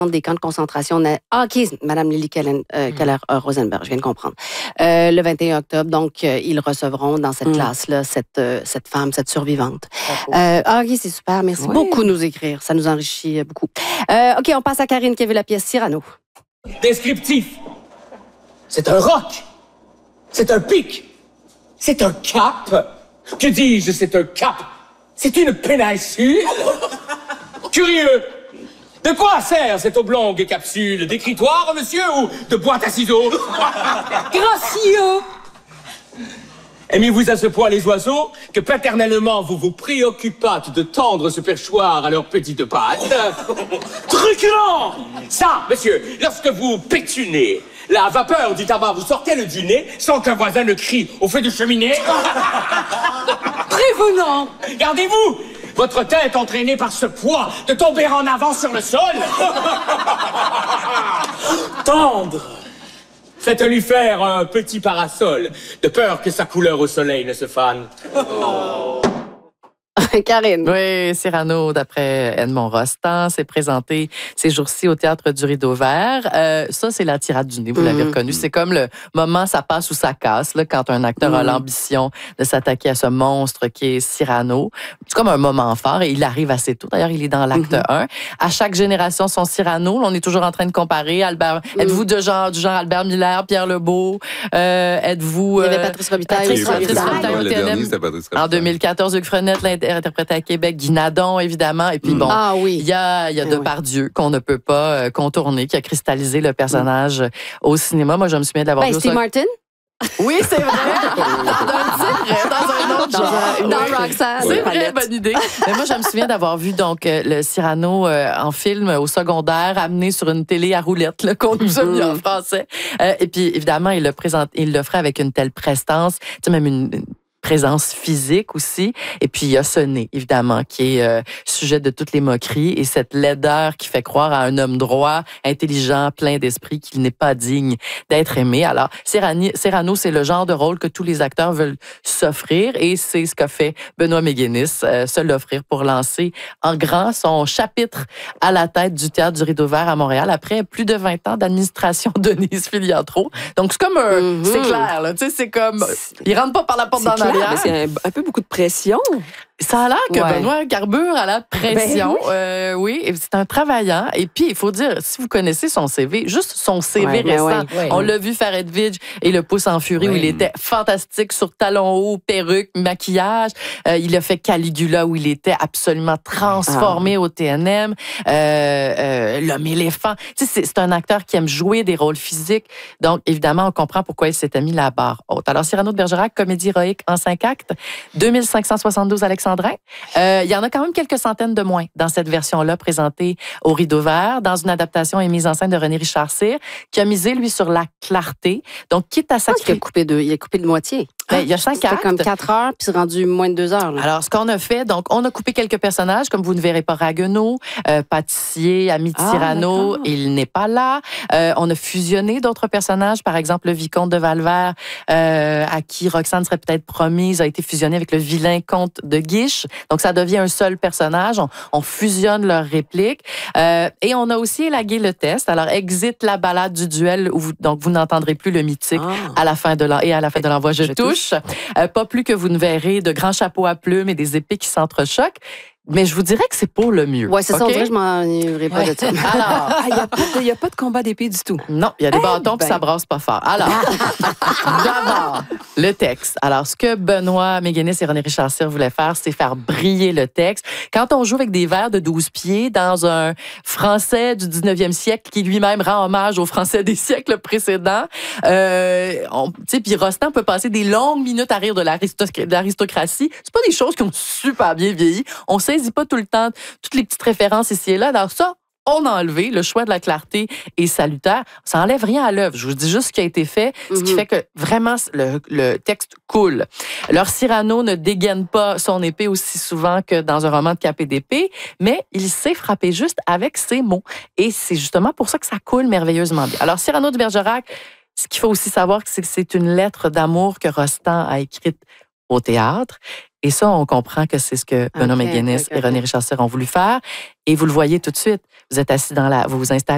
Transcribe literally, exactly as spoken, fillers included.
des camps de concentration. Ah, OK, Mme Lily Keller, euh, Keller euh, Rosenberg, je viens de comprendre. Euh, le vingt et un octobre, donc, euh, ils recevront dans cette mm. classe-là cette, euh, cette femme, cette survivante. Euh, ah, OK, c'est super. Merci oui. beaucoup de nous écrire. Ça nous enrichit beaucoup. Euh, OK, on passe à Karine qui a vu la pièce Cyrano. Descriptif. C'est un roc. C'est un pic. C'est un cap. Que dis-je, c'est un cap. C'est une péninsule. Curieux. De quoi sert cette oblongue capsule? D'écritoire, monsieur, ou de boîte à ciseaux? Gracieux! Aimez-vous à ce point les oiseaux que paternellement vous vous préoccupâtes de tendre ce perchoir à leurs petites pattes? Truculent! Ça, monsieur, lorsque vous pétunez, la vapeur du tabac vous sortait du nez sans qu'un voisin ne crie au feu de cheminée? Prévenant! Gardez-vous! Votre tête entraînée par ce poids de tomber en avant sur le sol. Tendre. Faites-lui faire un petit parasol, de peur que sa couleur au soleil ne se fane. Oh. Karine. Oui, Cyrano, d'après Edmond Rostand, s'est présenté ces jours-ci au Théâtre du Rideau Vert. Euh, ça, c'est la tirade du nez, vous mmh. l'avez reconnu. C'est comme le moment ça passe ou ça casse, là, quand un acteur mmh. a l'ambition de s'attaquer à ce monstre qui est Cyrano. C'est comme un moment fort et il arrive assez tôt. D'ailleurs, il est dans l'acte mmh. un. À chaque génération, son Cyrano. Là, on est toujours en train de comparer. Albert, mmh. Êtes-vous de genre, du genre Albert Miller, Pierre Lebeau? Euh, êtes-vous... Il y avait Patrice Robitaille. Patrice Robitaille au T N M. En deux mille quatorze, Hugues Frenette, interprété à Québec, Guy Nadon, évidemment. Et puis, bon, ah, oui. il y a, il y a Depardieu oui. qu'on ne peut pas contourner, qui a cristallisé le personnage mm. au cinéma. Moi, je me souviens de l'avoir ben, vu. Steve Martin? Oui, c'est vrai. dans, un, dans un autre dans genre. Un, dans Roxanne. C'est vrai, bonne idée. Mais moi, je me souviens d'avoir vu donc le Cyrano euh, en film au secondaire, amené sur une télé à roulette, là, qu'on nous a mis en français. Euh, et puis, évidemment, il le présente, il l'offrait avec une telle prestance, tu sais, même une, une présence physique aussi. Et puis, il y a ce nez, évidemment, qui est euh, sujet de toutes les moqueries et cette laideur qui fait croire à un homme droit, intelligent, plein d'esprit, qu'il n'est pas digne d'être aimé. Alors, Cyrano, c'est le genre de rôle que tous les acteurs veulent s'offrir et c'est ce qu'a fait Benoît Méguénis, euh, se l'offrir pour lancer en grand son chapitre à la tête du Théâtre du Rideau Vert à Montréal après plus de vingt ans d'administration de Denise Filiatro. Donc, c'est comme un... Mm-hmm. C'est clair, là. Tu sais, c'est comme... Il rentre pas par la porte d'en arrière. C'est un, un peu beaucoup de pression. Ça a l'air que ouais. Benoît carbure à la pression. Ben oui, euh, oui c'est un travaillant. Et puis, il faut dire, si vous connaissez son C V, juste son C V ouais, récent, ouais, ouais, on ouais. l'a vu faire Edwidge et Le Pouce en furie, ouais. où il était fantastique sur talons hauts, perruque, maquillage. Euh, il a fait Caligula, où il était absolument transformé ah. au T N M. Euh, euh, L'homme éléphant. Tu sais, c'est, c'est un acteur qui aime jouer des rôles physiques. Donc, évidemment, on comprend pourquoi il s'était mis la barre haute. Alors, Cyrano de Bergerac, comédie héroïque en cinq actes, deux mille cinq cent soixante-douze Alexandrin. Euh, il y en a quand même quelques centaines de moins dans cette version-là présentée au Rideau Vert, dans une adaptation et mise en scène de René Richard Cyr, qui a misé, lui, sur la clarté. Donc, quitte à sacrer... Il a coupé de, il a coupé de moitié. Ben, il y a cinq C'était actes. comme quatre heures, puis c'est rendu moins de deux heures. Là. Alors, ce qu'on a fait, donc, on a coupé quelques personnages, comme vous ne verrez pas Ragueneau, euh, pâtissier, ami de ah, Cyrano, d'accord. il n'est pas là. Euh, on a fusionné d'autres personnages, par exemple, le vicomte de Valvert, euh, à qui Roxane serait peut-être promise, a été fusionné avec le vilain comte de Guiche. Donc, ça devient un seul personnage. On, on fusionne leurs répliques. Euh, et on a aussi élagué le test. Alors, exit la balade du duel, où vous, donc, vous n'entendrez plus le mythique ah. à la fin de l'en, et à la fin de l'envoi Je, Je touche. touche. Euh, pas plus que vous ne verrez de grands chapeaux à plumes et des épées qui s'entrechoquent. Mais je vous dirais que c'est pour le mieux. Oui, c'est okay? ça, on dirait que je m'en irai pas ouais. de ça. Alors, il n'y a, a pas de combat d'épée du tout. Non, il y a des hey, bâtons ben. puis ça brasse pas fort. Alors, d'abord, le texte. Alors, ce que Benoît Méguénis et René Richard Cyr voulaient faire, c'est faire briller le texte. Quand on joue avec des vers de douze pieds dans un français du dix-neuvième siècle qui lui-même rend hommage aux français des siècles précédents, euh, tu sais, puis Rostand peut passer des longues minutes à rire de l'aristocratie. C'est pas des choses qui ont super bien vieilli. On saisit pas tout le temps toutes les petites références ici et là. Alors ça, on a enlevé. Le choix de la clarté est salutaire. Ça enlève rien à l'œuvre. Je vous dis juste ce qui a été fait, mm-hmm. ce qui fait que vraiment le, le texte coule. Leur Cyrano ne dégaine pas son épée aussi souvent que dans un roman de cap et d'épée, mais il sait frapper juste avec ses mots. Et c'est justement pour ça que ça coule merveilleusement bien. Alors, Cyrano de Bergerac, ce qu'il faut aussi savoir, c'est que c'est une lettre d'amour que Rostand a écrite au théâtre. Et ça, on comprend que c'est ce que Benoît okay, Méguénis okay, okay. et René Richard Cyr ont voulu faire. Et vous le voyez tout de suite. Vous êtes assis dans la... Vous vous installez